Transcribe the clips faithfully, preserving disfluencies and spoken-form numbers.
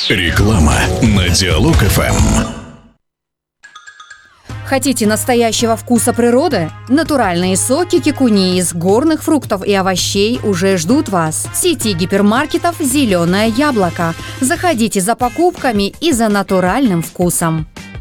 Реклама на Диалог эф эм. Хотите настоящего вкуса природы? Натуральные соки кикуни из горных фруктов и овощей уже ждут вас. В сети гипермаркетов «Зеленое яблоко». Заходите за покупками и за натуральным вкусом.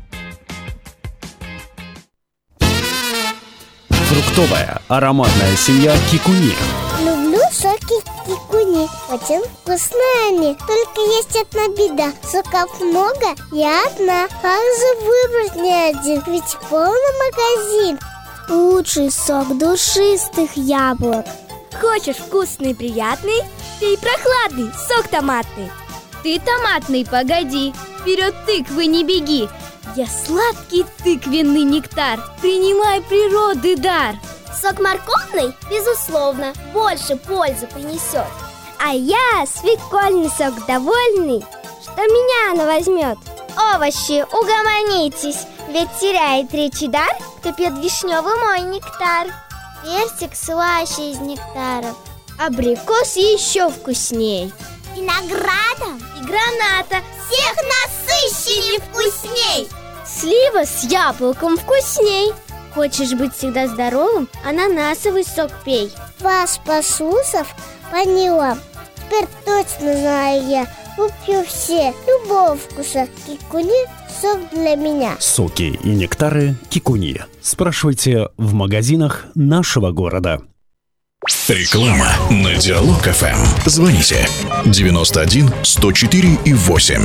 Фруктовая ароматная семья кикуни. Люблю соки кикуни. Очень вкусные они. Только есть одна беда. Соков много, я одна. Как же выбрать не один? Ведь полный магазин. Лучший сок душистых яблок. Хочешь вкусный и приятный? Пей прохладный сок томатный. Ты томатный, погоди. Вперед тыквы не беги. Я сладкий тыквенный нектар. Принимай природы дар. Сок морковный, безусловно, больше пользы принесет. А я свекольный сок довольный, что меня она возьмет. Овощи, угомонитесь, ведь теряет речи дар, кто пьет вишневый мой нектар. Персик слаще из нектаров, абрикос еще вкусней. Виноградом и граната всех насыщеннее вкусней. Слива с яблоком вкусней. Хочешь быть всегда здоровым? Ананасовый сок пей. Вас, послушав, поняла. Теперь точно знаю я. Куплю все любого вкуса кикуни сок для меня. Соки и нектары кикуни. Спрашивайте в магазинах нашего города. Реклама на Диалог эф эм. Звоните девяносто один сто четыре и восемь.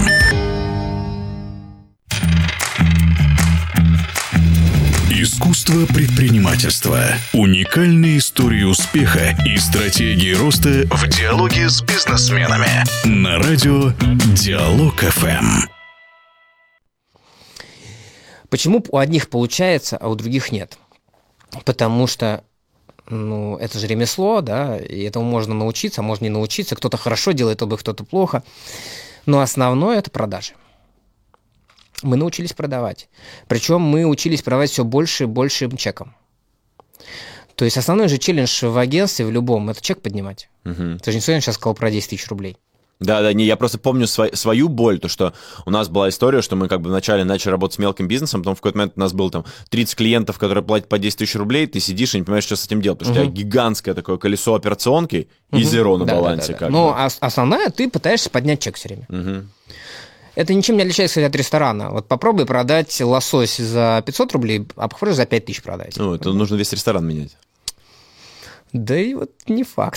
Искусство предпринимательства. Уникальные истории успеха и стратегии роста в диалоге с бизнесменами. На радио Диалог эф эм. Почему у одних получается, а у других нет? Потому что ну, это же ремесло, да, и этому можно научиться, а можно не научиться. Кто-то хорошо делает, кто-то плохо. Но основное – это продажи. Мы научились продавать. Причем мы учились продавать все больше и большим чеком. То есть основной же челлендж в агентстве, в любом, это чек поднимать. Угу. Ты же не сегодня сейчас сказал про десять тысяч рублей. Да, да, не, я просто помню свой, свою боль, то, что у нас была история, что мы как бы вначале начали работать с мелким бизнесом, потом в какой-то момент у нас было там тридцать клиентов, которые платят по десять тысяч рублей, ты сидишь и не понимаешь, что с этим делать, потому что угу. у тебя гигантское такое колесо операционки и угу. зеро на да, балансе. Да, да, да. Ну, а основная, ты пытаешься поднять чек все время. Угу. Это ничем не отличается, кстати, от ресторана. Вот попробуй продать лосось за пятьсот рублей, а попробуй за пять тысяч продать. Ну, это нужно весь ресторан менять. Да и вот не факт.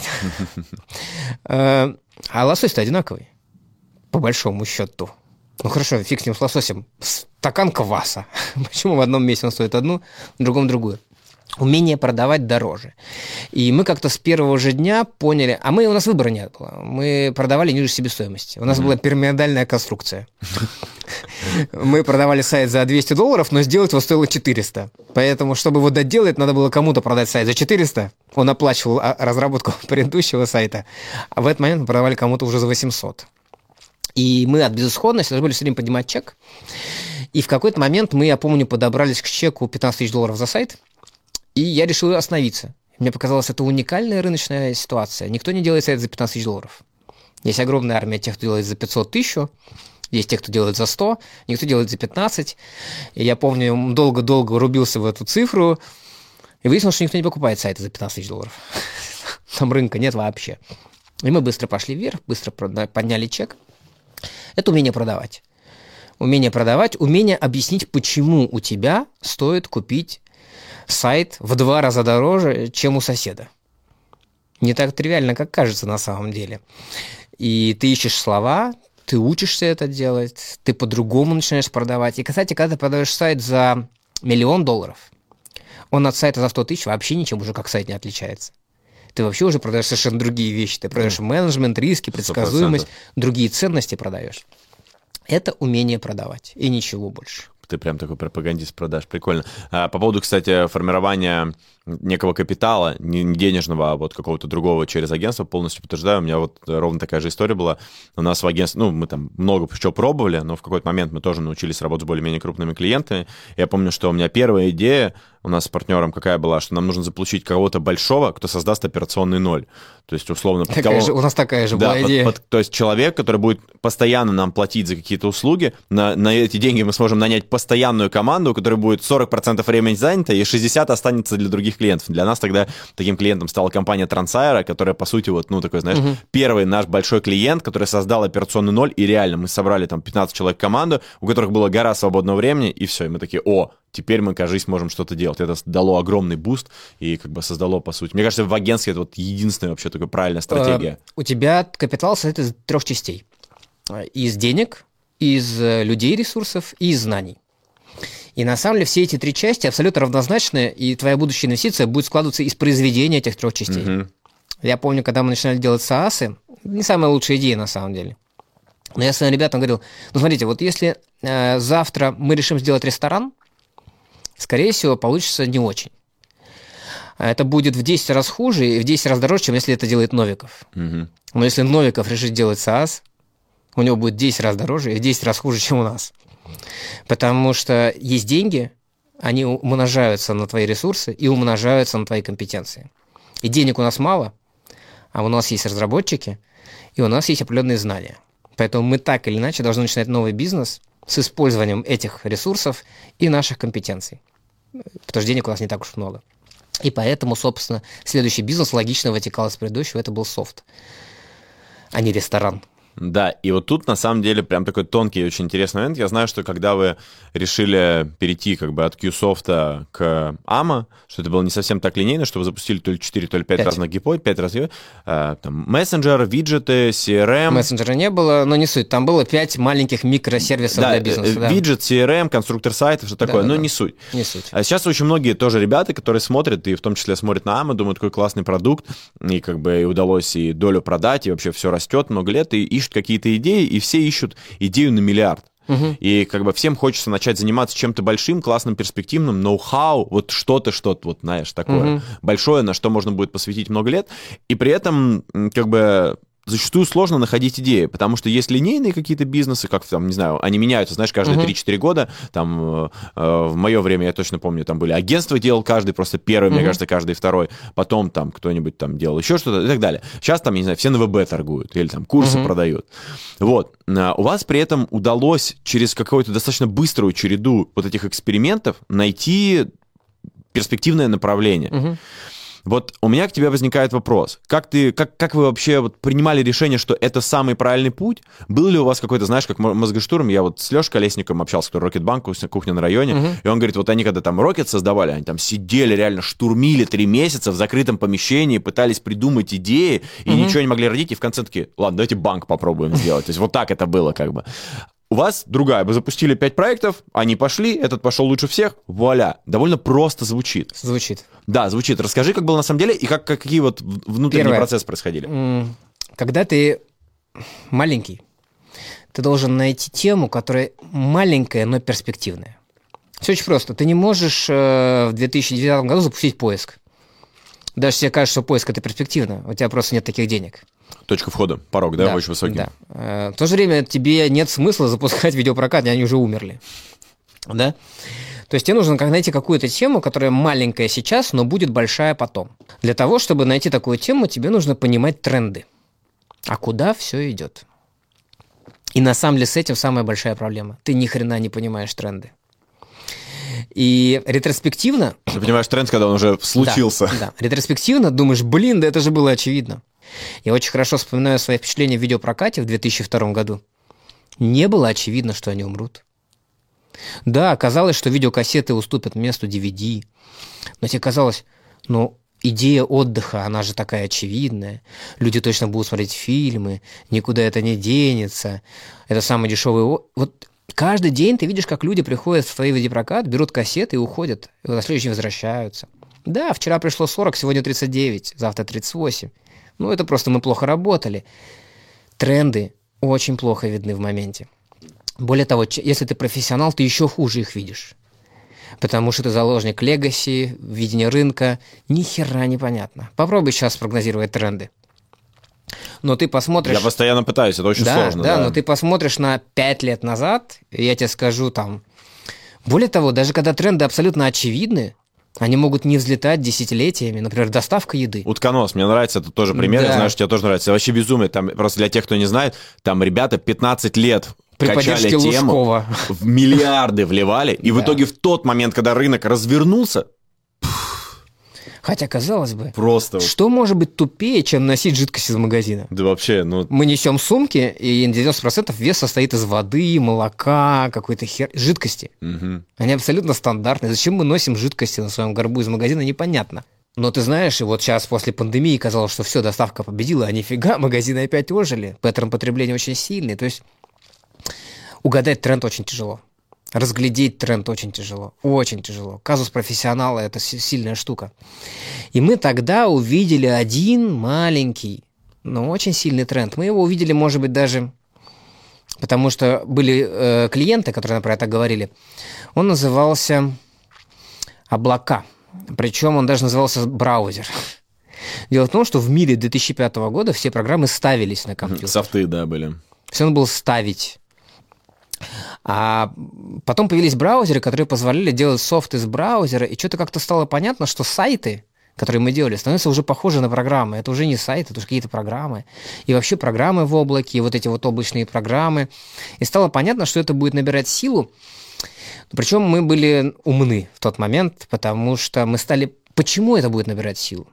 А лосось-то одинаковый, по большому счету. Ну хорошо, фиг с ним, с лососем. Стакан кваса. Почему в одном месте он стоит одну, в другом другую? Умение продавать дороже. И мы как-то с первого же дня поняли, а мы, у нас выбора не было, мы продавали ниже себестоимости. У нас mm-hmm. была пирамидальная конструкция. Мы продавали сайт за двести долларов, но сделать его стоило четыреста. Поэтому, чтобы его доделать, надо было кому-то продать сайт за четыреста. Он оплачивал разработку предыдущего сайта. А в этот момент мы продавали кому-то уже за восемьсот. И мы от безысходности должны были все время поднимать чек. И в какой-то момент мы, я помню, подобрались к чеку пятнадцать тысяч долларов за сайт. И я решил остановиться. Мне показалось, это уникальная рыночная ситуация. Никто не делает сайт за пятнадцать тысяч долларов. Есть огромная армия тех, кто делает за пятьсот тысяч, есть те, кто делает за сто, никто делает за пятнадцать. И я помню, долго-долго рубился в эту цифру, и выяснилось, что никто не покупает сайты за пятнадцать тысяч долларов. Там рынка нет вообще. И мы быстро пошли вверх, быстро подняли чек. Это умение продавать. Умение продавать, умение объяснить, почему у тебя стоит купить сайт в два раза дороже, чем у соседа. Не так тривиально, как кажется на самом деле. И ты ищешь слова, ты учишься это делать, ты по-другому начинаешь продавать. И, кстати, когда ты продаешь сайт за миллион долларов, он от сайта за сто тысяч вообще ничем уже как сайт не отличается. Ты вообще уже продаешь совершенно другие вещи. Ты продаешь менеджмент, риски, предсказуемость, сто процентов. Другие ценности продаешь. Это умение продавать, и ничего больше. Ты прям такой пропагандист продаж, прикольно. А, по поводу, кстати, формирования некого капитала, не денежного, а вот какого-то другого через агентство, полностью подтверждаю. У меня вот ровно такая же история была. У нас в агентстве, ну, мы там много чего пробовали, но в какой-то момент мы тоже научились работать с более-менее крупными клиентами. Я помню, что у меня первая идея у нас с партнером какая была, что нам нужно заполучить кого-то большого, кто создаст операционный ноль. То есть, условно... Под такая кого... же, у нас такая же да, была под, идея. Под, то есть человек, который будет постоянно нам платить за какие-то услуги, на, на эти деньги мы сможем нанять постоянную команду, которая будет сорок процентов времени занята, и шестьдесят процентов останется для других клиентов. Для нас тогда таким клиентом стала компания Трансайра, которая, по сути, вот, ну, такой, знаешь, угу. первый наш большой клиент, который создал операционный ноль, и реально мы собрали там пятнадцать человек команду, у которых была гора свободного времени, и все, и мы такие, о, теперь мы, кажется, можем что-то делать. Это дало огромный буст и как бы создало, по сути... Мне кажется, в агентстве это вот единственная вообще такая правильная стратегия. У тебя капитал состоит из трех частей. Из денег, из людей, ресурсов и из знаний. И на самом деле все эти три части абсолютно равнозначны, и твоя будущая инвестиция будет складываться из произведения этих трех частей. Угу. Я помню, когда мы начинали делать СААСы, не самая лучшая идея на самом деле. Но я своим ребятам говорил, ну смотрите, вот если э, завтра мы решим сделать ресторан, скорее всего, получится не очень. Это будет в десять раз хуже и в десять раз дороже, чем если это делает Новиков. Угу. Но если Новиков решит делать СААС, у него будет десять раз дороже и в десять раз хуже, чем у нас. Потому что есть деньги, они умножаются на твои ресурсы и умножаются на твои компетенции. И денег у нас мало, а у нас есть разработчики, и у нас есть определенные знания. Поэтому мы так или иначе должны начинать новый бизнес с использованием этих ресурсов и наших компетенций. Потому что денег у нас не так уж много. И поэтому, собственно, следующий бизнес логично вытекал из предыдущего, это был софт, а не ресторан. Да, и вот тут на самом деле прям такой тонкий и очень интересный момент. Я знаю, что когда вы решили перейти как бы от Qsoft к АМА, что это было не совсем так линейно, что вы запустили то ли четыре, то ли пять разных гипотез, пять разных, э, там, мессенджер, виджеты, си эр эм. Мессенджера не было, но не суть. Там было пять маленьких микросервисов да, для бизнеса. Да, виджет, си эр эм, конструктор сайтов, что такое, да, но да, не суть. Не суть. А сейчас очень многие тоже ребята, которые смотрят, и в том числе смотрят на АМА, думают, какой классный продукт, и как бы и удалось и долю продать, и вообще все растет много лет, и ищут какие-то идеи, и все ищут идею на миллиард. Uh-huh. И как бы всем хочется начать заниматься чем-то большим, классным, перспективным, ноу-хау, вот что-то, что-то, вот знаешь, такое uh-huh. большое, на что можно будет посвятить много лет. И при этом как бы зачастую сложно находить идеи, потому что есть линейные какие-то бизнесы, как там, не знаю, они меняются, знаешь, каждые uh-huh. три-четыре года. Там э, в мое время, я точно помню, там были агентства, делал каждый, просто первый, uh-huh. мне кажется, каждый второй. Потом там кто-нибудь там делал еще что-то и так далее. Сейчас там, не знаю, все на ВБ торгуют или там курсы uh-huh. продают. Вот. У вас при этом удалось через какую-то достаточно быструю череду вот этих экспериментов найти перспективное направление. Uh-huh. Вот у меня к тебе возникает вопрос. Как, ты, как, как вы вообще вот принимали решение, что это самый правильный путь? Был ли у вас какой-то, знаешь, как мозгоштурм? Я вот с Лешей Колесниковым общался, который Рокетбанк, кухня на районе, uh-huh. и он говорит, вот они когда там Рокет создавали, они там сидели, реально штурмили три месяца в закрытом помещении, пытались придумать идеи, и uh-huh. ничего не могли родить, и в конце такие, ладно, давайте банк попробуем сделать. То есть вот так это было как бы. У вас другая. Вы запустили пять проектов, они пошли, этот пошел лучше всех, вуаля. Довольно просто звучит. Звучит. Да, звучит. Расскажи, как было на самом деле, и как, как, какие вот внутренние Первое. процессы происходили. Когда ты маленький, ты должен найти тему, которая маленькая, но перспективная. Все очень просто. Ты не можешь в две тысячи девятом году запустить поиск. Даже тебе кажется, что поиск — это перспективно, у тебя просто нет таких денег. Точка входа, порог, да, да очень высокий. Да. В то же время тебе нет смысла запускать видеопрокат, они уже умерли. Да? То есть тебе нужно найти какую-то тему, которая маленькая сейчас, но будет большая потом. Для того, чтобы найти такую тему, тебе нужно понимать тренды. А куда все идет? И на самом деле с этим самая большая проблема. Ты ни хрена не понимаешь тренды. И ретроспективно... Ты понимаешь тренд, когда он уже случился. Да, да. Ретроспективно думаешь, блин, да это же было очевидно. Я очень хорошо вспоминаю свои впечатления в видеопрокате в две тысячи втором году. Не было очевидно, что они умрут. Да, оказалось, что видеокассеты уступят месту ди ви ди. Но тебе казалось, ну, идея отдыха, она же такая очевидная. Люди точно будут смотреть фильмы, никуда это не денется. Это самый дешевый... Вот каждый день ты видишь, как люди приходят в твой видеопрокат, берут кассеты и уходят. И на следующий день возвращаются. Да, вчера пришло сорок, сегодня тридцать девять, завтра тридцать восемь. Ну, это просто мы плохо работали. Тренды очень плохо видны в моменте. Более того, если ты профессионал, ты еще хуже их видишь. потому что ты заложник легаси, видения рынка. Ни хера непонятно. Попробуй сейчас спрогнозировать тренды. Но ты посмотришь... Я постоянно пытаюсь, это очень да, сложно. Да, да, но ты посмотришь на пять лет назад, и я тебе скажу там... Более того, даже когда тренды абсолютно очевидны, они могут не взлетать десятилетиями. Например, доставка еды. Утконос, мне нравится, это тоже пример, Да. я знаю, что тебе тоже нравится. Это вообще безумие. Там, просто для тех, кто не знает, там ребята пятнадцать лет При качали поддержке тему, Лужкова. в миллиарды вливали, и в Да. итоге в тот момент, когда рынок развернулся, Хотя, казалось бы, просто... вот- что может быть тупее, чем носить жидкость из магазина? Да вообще, ну... Мы несем сумки, и девяносто процентов вес состоит из воды, молока, какой-то хер... жидкости. мгм. Они абсолютно стандартные. Зачем мы носим жидкости на своем горбу из магазина, непонятно. Но ты знаешь, и вот сейчас после пандемии казалось, что все, доставка победила, а нифига, магазины опять ожили. Паттерн потребления очень сильный. То есть угадать тренд очень тяжело. Разглядеть тренд очень тяжело. Очень тяжело. Казус профессионала – это си- сильная штука. И мы тогда увидели один маленький, но очень сильный тренд. Мы его увидели, может быть, даже потому что были э, клиенты, которые про это говорили. Он назывался облака. Причем он даже назывался браузер. Дело в том, что в мире две тысячи пятого года все программы ставились на компьютер. Софты, да, были. Все надо было ставить. А потом появились браузеры, которые позволяли делать софт из браузера, и что-то как-то стало понятно, что сайты, которые мы делали, становятся уже похожи на программы. Это уже не сайты, это уже какие-то программы. И вообще программы в облаке, и вот эти вот облачные программы. И стало понятно, что это будет набирать силу. Причем мы были умны в тот момент, потому что мы стали... Почему это будет набирать силу?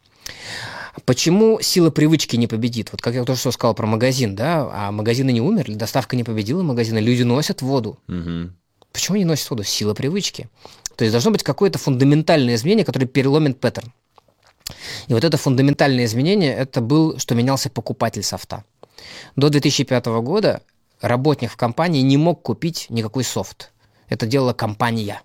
Почему сила привычки не победит? Вот как я только что сказал про магазин, да, а магазины не умерли, доставка не победила магазины, люди носят воду. Мгм. Почему они носят воду? Сила привычки. То есть должно быть какое-то фундаментальное изменение, которое переломит паттерн. И вот это фундаментальное изменение, это был, что менялся покупатель софта. До две тысячи пятого года работник в компании не мог купить никакой софт. Это делала компания.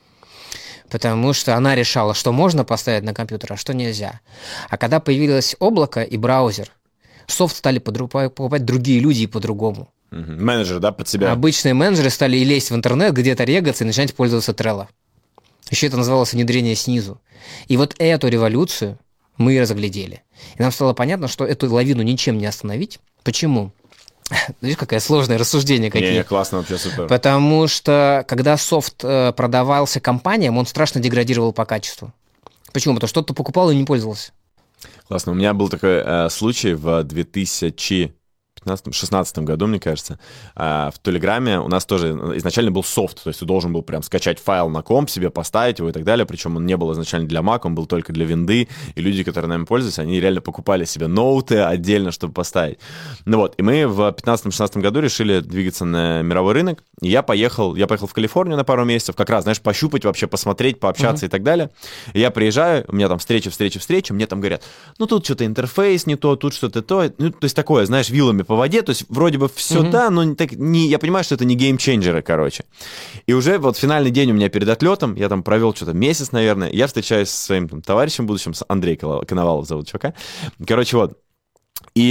Потому что она решала, что можно поставить на компьютер, а что нельзя. А когда появилось облако и браузер, софт стали подру- покупать другие люди и по-другому. Мгм. Менеджер, да, под себя. Обычные менеджеры стали и лезть в интернет, где-то регаться и начинать пользоваться Trello. Еще это называлось внедрение снизу. И вот эту революцию мы и разглядели. И нам стало понятно, что эту лавину ничем не остановить. Почему? Видишь, какое сложное рассуждение. Какие. Не, классно, вообще супер. Потому что, когда софт э, продавался компаниям, он страшно деградировал по качеству. Почему? Потому что кто-то покупал и не пользовался. Классно. У меня был такой э, случай в две тысячи шестнадцатом году, мне кажется, э, в Телеграме у нас тоже изначально был софт, то есть ты должен был прям скачать файл на комп себе, поставить его и так далее, причем он не был изначально для Mac, он был только для винды, и люди, которые нами пользуются, они реально покупали себе ноуты отдельно, чтобы поставить. Ну вот, и мы в пятнадцатом-шестнадцатом году решили двигаться на мировой рынок, и я поехал, я поехал в Калифорнию на пару месяцев, как раз, знаешь, пощупать вообще, посмотреть, пообщаться uh-huh. и так далее. И я приезжаю, у меня там встречи, встречи, встречи, мне там говорят, ну тут что-то интерфейс не то, тут что-то то, ну то есть такое, знаешь, вилами по воде, то есть вроде бы все uh-huh. да, но не так, не, я понимаю, что это не геймченджеры, короче. И уже вот финальный день у меня перед отлетом, я там провел что-то месяц, наверное, я встречаюсь со своим там, товарищем будущим, с Андрей Коновалов зовут чувака. Короче, вот. И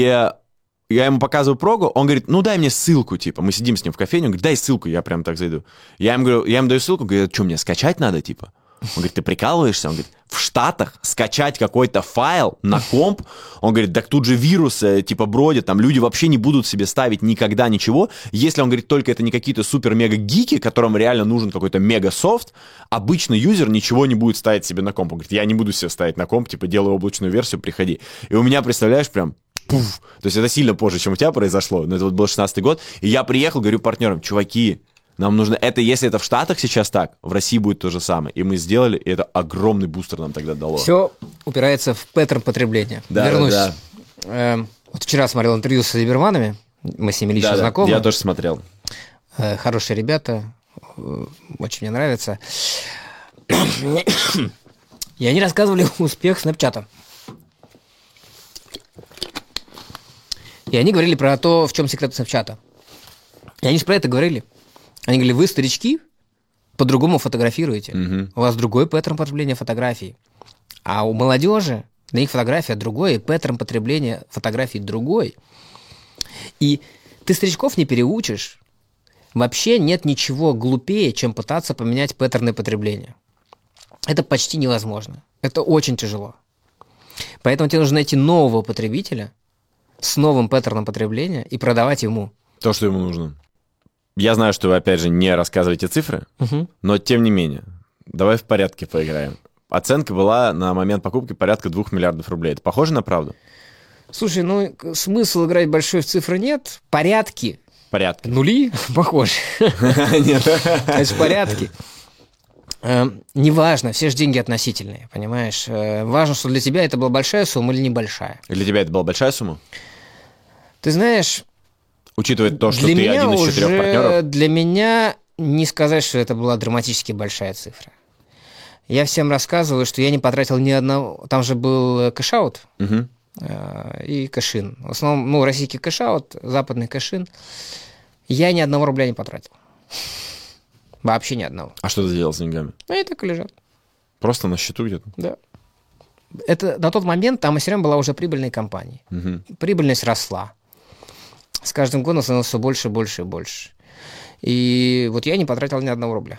я ему показываю прогу, он говорит, ну дай мне ссылку, типа, мы сидим с ним в кофейне, он говорит, дай ссылку, я прям так зайду. Я ему говорю, я ему даю ссылку, говорит, что мне скачать надо, типа? Он говорит, ты прикалываешься? Он говорит, в Штатах скачать какой-то файл на комп, он говорит, так тут же вирусы, типа, бродят, там люди вообще не будут себе ставить никогда ничего, если, он говорит, только это не какие-то супер-мега-гики, которым реально нужен какой-то мега-софт, обычный юзер ничего не будет ставить себе на комп. Он говорит, я не буду себе ставить на комп, типа, делаю облачную версию, приходи. И у меня, представляешь, прям... Пуф. То есть это сильно позже, чем у тебя произошло, но это вот был шестнадцатый год, и я приехал, говорю партнерам, чуваки, нам нужно, это если это в Штатах сейчас так, в России будет то же самое, и мы сделали, и это огромный бустер нам тогда дало. Все упирается в паттерн потребления. Да, Вернусь. да, да. Э, вот вчера смотрел интервью с Либерманами, мы с ними лично да, знакомы. Да, я тоже смотрел. Э, хорошие ребята, э, очень мне нравятся. И они рассказывали успех Снэпчата. И они говорили про то, в чем секрет Снэпчата. И они же про это говорили. Они говорили, вы, старички, по-другому фотографируете. Угу. У вас другой паттерн потребления фотографий. А у молодежи на их фотография другой, и паттерн потребления фотографий другой. И ты старичков не переучишь, Вообще нет ничего глупее, чем пытаться поменять паттерны потребления. Это почти невозможно. Это очень тяжело. Поэтому тебе нужно найти нового потребителя с новым паттерном потребления и продавать ему. То, что ему нужно. Я знаю, что вы, опять же, не рассказываете цифры, Угу. но тем не менее, давай в порядке поиграем. Оценка была на момент покупки порядка двух миллиардов рублей. Это похоже на правду? Слушай, ну смысл играть большой в цифры нет. Порядки. Порядки. Нули? Похоже. Нет. Это порядки. Э, Неважно, все же деньги относительные, понимаешь? Э, Важно, что для тебя это была большая сумма или небольшая. И для тебя это была большая сумма? Ты знаешь, Учитывая то, что для ты меня один из четырех уже- партнеров. Для меня не сказать, что это была драматически большая цифра. Я всем рассказываю, что я не потратил ни одного... Там же был кэш-аут Мгм. э, и кэш-ин. В основном, ну, российский кэш-аут, западный кэш-ин. Я ни одного рубля не потратил. Вообще ни одного. А что ты сделал с деньгами? Они так и лежат. Просто на счету где-то? Да. Это на тот момент там СРМ была уже прибыльной компанией. Мгм. Прибыльность росла. С каждым годом становилось все больше, больше и больше. И вот я не потратил ни одного рубля.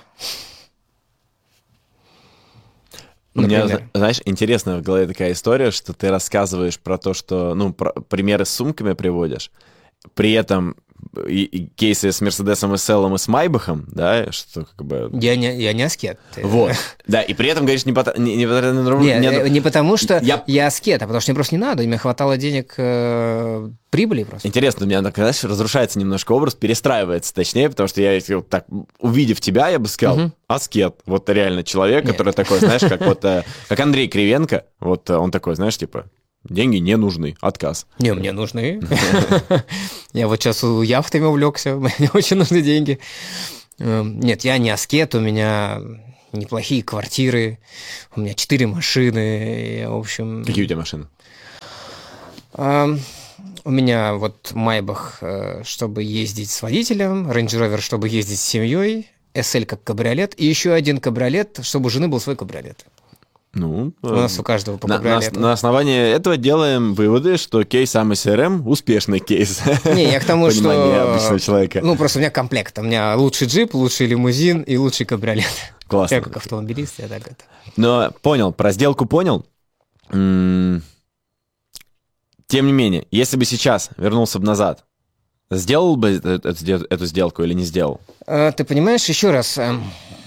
У меня, Например. зна- знаешь, интересная в голове такая история, что ты рассказываешь про то, что, ну, про- примеры с сумками приводишь, при этом и, и кейсы с Мерседесом эс эл и с Майбахом, да, что как бы... Я не, я не аскет. Вот, да, и при этом, говоришь, не, пот- не, не, потратил ни рубля- Не, ни э, одного- не потому, что Я- я... аскет, а потому что мне просто не надо. Мне хватало денег э, прибыли просто. Интересно, у меня, так, знаешь, разрушается немножко образ, перестраивается, точнее, потому что я, вот так, увидев тебя, я бы сказал, Мгм. аскет, вот реально человек, Нет. который такой, знаешь, как вот, э, как Андрей Кривенко, вот э, он такой, знаешь, типа, деньги не нужны, отказ. Не, мне нужны. Я вот сейчас яхтами увлекся, мне очень нужны деньги. Эм, Нет, я не аскет, у меня неплохие квартиры, у меня четыре машины, и, в общем... Какие у тебя машины? Эм, У меня вот Майбах, э, чтобы ездить с водителем, Range Rover, чтобы ездить с семьей, эс эль как кабриолет, и еще один кабриолет, чтобы у жены был свой кабриолет. Ну, У нас у каждого по на, на, кабриолету. на основании этого делаем выводы, что кейс эй эс эр эм успешный кейс. Не, я к тому, Понимание что... обычного человека. Ну, просто у меня комплект. У меня лучший джип, лучший лимузин и лучший кабриолет. Классно. Я как автомобилист, я так это... Но понял, про сделку понял. М, Тем не менее, если бы сейчас вернулся бы назад, сделал бы эту, эту- эту сделку или не сделал? А, Ты понимаешь, еще раз... эм,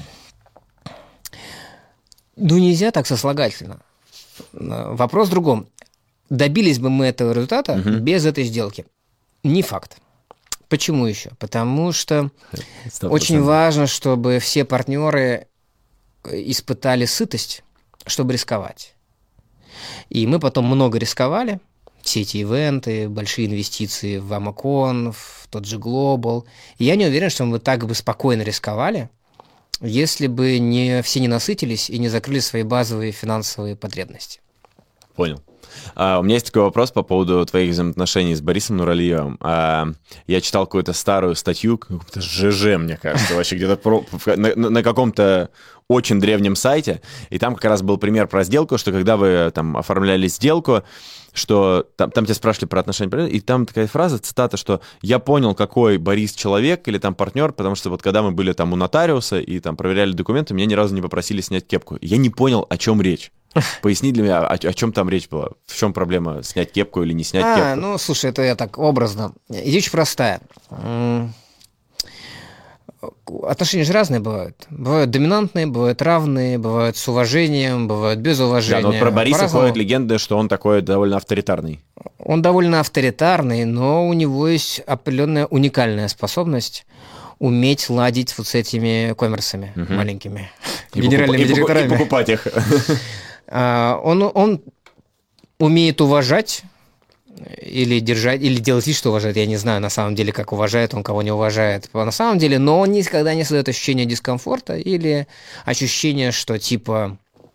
Ну, нельзя так сослагательно. Э, Вопрос в другом. Добились бы мы этого результата Мгм. без этой сделки? Не факт. Почему еще? Потому что сто очень процентов. важно, чтобы все партнеры испытали сытость, чтобы рисковать. И мы потом много рисковали. Все эти ивенты, большие инвестиции в Амакон, в тот же Global. И я не уверен, что мы бы так бы спокойно рисковали, если бы не все не насытились и не закрыли свои базовые финансовые потребности. Понял. А, у меня есть такой вопрос по поводу твоих взаимоотношений с Борисом Нуралиевым. А, я читал какую-то старую статью, какую-то ЖЖ, мне кажется, вообще где-то про- в- на, на- на каком-то очень древнем сайте, и там как раз был пример про сделку, что когда вы там оформляли сделку, что там, там тебя спрашивали про отношения, и там такая фраза, цитата, что «я понял, какой Борис человек или там партнер, потому что вот когда мы были там у нотариуса и там проверяли документы, меня ни разу не попросили снять кепку». Я не понял, о чем речь. Поясни для меня, о, о чем там речь была? В чем проблема снять кепку или не снять А, кепку? ну, слушай, это я так образно. Идея очень простая. М, Отношения же разные бывают. Бывают доминантные, бывают равные, бывают с уважением, бывают без Да, уважения. но вот про Бориса По-разному. ходят легенды, что он такой довольно авторитарный. Он довольно авторитарный, но у него есть определенная уникальная способность уметь ладить вот с этими коммерсами Мгм. маленькими, И генеральными покуп- и покуп- директорами. И покупать их. А, Он, он умеет уважать или держать, или делать вид, что уважает. Я не знаю, на самом деле, как уважает он, кого не уважает. На самом деле, но он никогда не создает ощущение дискомфорта или ощущение, что типа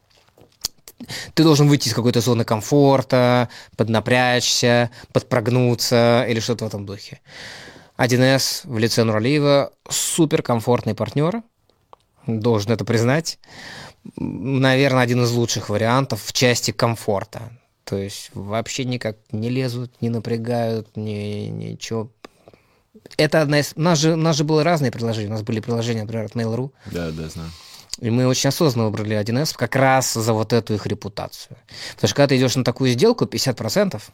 ты должен выйти из какой-то зоны комфорта, поднапрячься, подпрогнуться или что-то в этом духе. один эс в лице Нуралиева суперкомфортный партнер, должен это признать. Наверное, один из лучших вариантов в части комфорта. То есть вообще никак не лезут, не напрягают, ни, ничего. Это одна из... У нас же, у нас же было разные приложения. У нас были приложения, например, от Mail.ru. Да, да, знаю. И мы очень осознанно выбрали один эс как раз за вот эту их репутацию. Потому что когда ты идешь на такую сделку, пятьдесят процентов,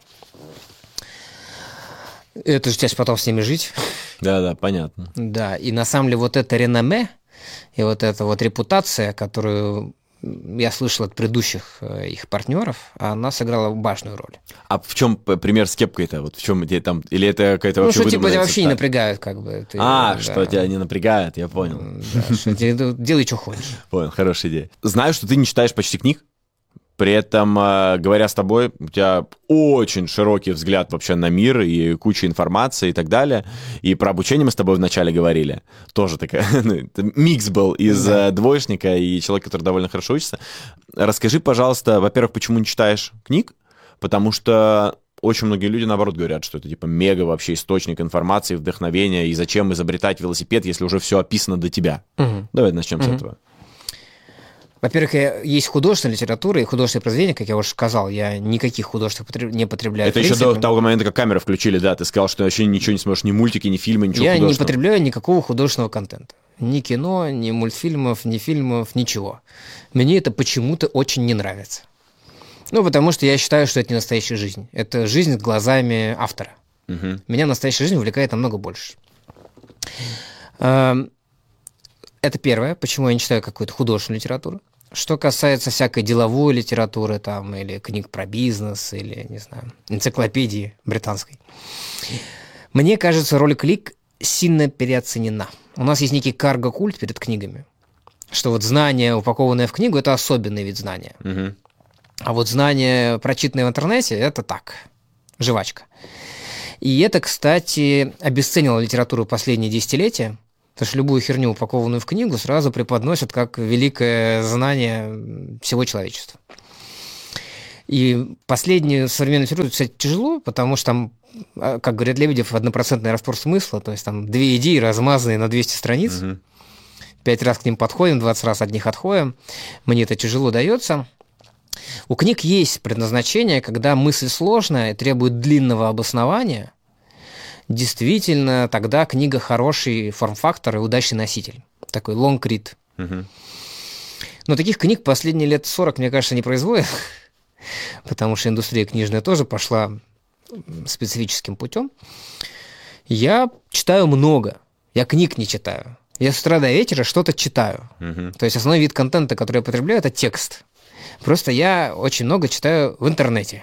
это же часть потом с ними жить. Да, да, понятно. Да, и на самом деле вот это реноме и вот эта вот репутация, которую я слышал от предыдущих их партнеров, она сыграла важную роль. А в чем пример с кепкой-то? Вот в чем где там? Или это какая-то ну, вообще что типа тебя вообще цитата? не напрягают, как бы. Ты, а, да. что тебя не напрягает, я понял. Да, что делай, что хочешь. Понял, хорошая идея. Знаю, что ты не читаешь почти книг. При этом, говоря с тобой, у тебя очень широкий взгляд вообще на мир и куча информации и так далее. И про обучение мы с тобой вначале говорили. Тоже такая, ну, микс был из да. двоечника и человека, который довольно хорошо учится. Расскажи, пожалуйста, во-первых, почему не читаешь книг? Потому что очень многие люди, наоборот, говорят, что это типа мега вообще источник информации, вдохновения, и зачем изобретать велосипед, если уже все описано до тебя. Угу. Давай начнем угу. с этого. Во-первых, есть художественная литература и художественные произведения, как я уже сказал, я никаких художеств не потребляю. Это еще до того момента, как камеру включили, да, ты сказал, что вообще ничего не сможешь, ни мультики, ни фильмы, ничего я художественного. Я не потребляю никакого художественного контента. Ни кино, ни мультфильмов, ни фильмов, ничего. Мне это почему-то очень не нравится. Ну, потому что я считаю, что это не настоящая жизнь. Это жизнь глазами автора. Угу. Меня настоящая жизнь увлекает намного больше. Это первое, почему я не читаю какую-то художественную литературу. Что касается всякой деловой литературы, там, или книг про бизнес, или, не знаю, энциклопедии британской, мне кажется, роль книг сильно переоценена. У нас есть некий карго-культ перед книгами, что вот знание, упакованное в книгу, это особенный вид знания. Угу. А вот знание, прочитанное в интернете, это так, жвачка. И это, кстати, обесценило литературу последние десятилетия, потому что любую херню, упакованную в книгу, сразу преподносят как великое знание всего человечества. И последнюю современную литературу писать тяжело, потому что там, как говорят Лебедев, однопроцентный распор смысла, то есть там две идеи, размазанные на двести страниц, угу. пять раз к ним подходим, двадцать раз от них отходим. Мне это тяжело дается. У книг есть предназначение, когда мысль сложная и требует длинного обоснования. Действительно, тогда книга хороший форм-фактор и удачный носитель. Такой long read. Угу. Но таких книг последние лет сорок, мне кажется, не производят, потому что индустрия книжная тоже пошла специфическим путем. Я читаю много. Я книг не читаю. Я с утра до вечера что-то читаю. Угу. То есть основной вид контента, который я потребляю, это текст. Просто я очень много читаю в интернете.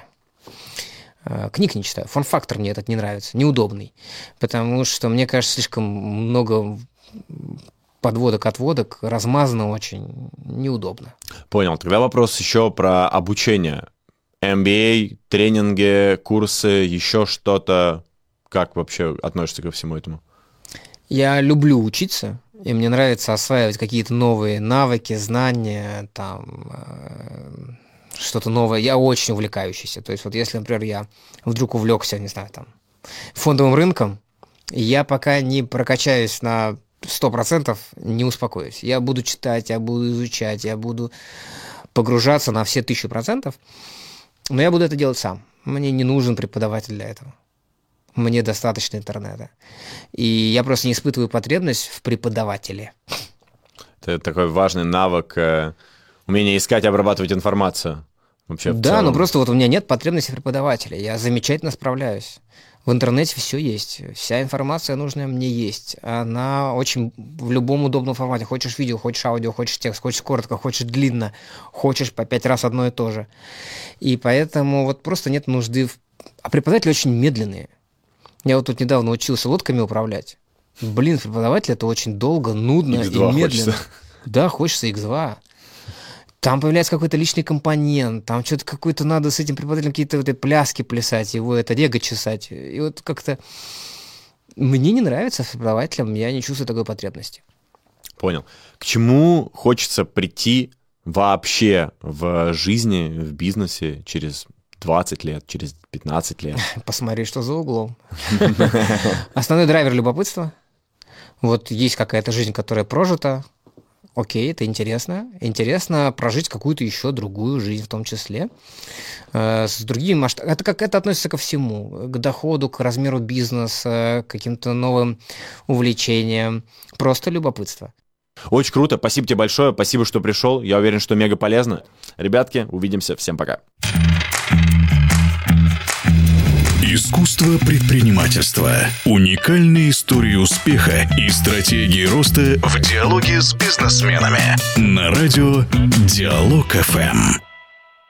Книг не читаю. Форм-фактор мне этот не нравится, неудобный. Потому что, мне кажется, слишком много подводок, отводок, размазано очень, неудобно. Понял. Тогда вопрос еще про обучение. эм би эй, тренинги, курсы, еще что-то. Как вообще относишься ко всему этому? Я люблю учиться, и мне нравится осваивать какие-то новые навыки, знания, там... что-то новое, я очень увлекающийся. То есть вот если, например, я вдруг увлекся, не знаю, там, фондовым рынком, я пока не прокачаюсь на сто процентов, не успокоюсь. Я буду читать, я буду изучать, я буду погружаться на все тысячу процентов, но я буду это делать сам. Мне не нужен преподаватель для этого. Мне достаточно интернета. И я просто не испытываю потребность в преподавателе. Это такой важный навык... Умение искать и обрабатывать информацию. Вообще, да, но просто вот у меня нет потребности преподавателя. Я замечательно справляюсь. В интернете все есть. Вся информация нужная мне есть. Она очень в любом удобном формате. Хочешь видео, хочешь аудио, хочешь текст, хочешь коротко, хочешь длинно, хочешь по пять раз одно и то же. И поэтому вот просто нет нужды... В... А преподаватели очень медленные. Я вот тут недавно учился лодками управлять. Блин, преподаватель это очень долго, нудно и медленно. Хочется. Да, хочется икс два. Там появляется какой-то личный компонент, там что-то какое-то надо с этим преподавателем какие-то вот пляски плясать, его это эго чесать. И вот как-то мне не нравится с преподавателем, я не чувствую такой потребности. Понял. К чему хочется прийти вообще в жизни, в бизнесе через двадцать лет, через пятнадцать лет? Посмотри, что за углом. Основной драйвер — любопытство. Вот есть какая-то жизнь, которая прожита, окей, это интересно. Интересно прожить какую-то еще другую жизнь в том числе. С другими масштабами. Это как это относится ко всему. К доходу, к размеру бизнеса, к каким-то новым увлечениям. Просто любопытство. Очень круто. Спасибо тебе большое. Спасибо, что пришел. Я уверен, что мега полезно. Ребятки, увидимся. Всем пока. Искусство предпринимательства. Уникальные истории успеха и стратегии роста в диалоге с бизнесменами. На радио Диалог эф эм.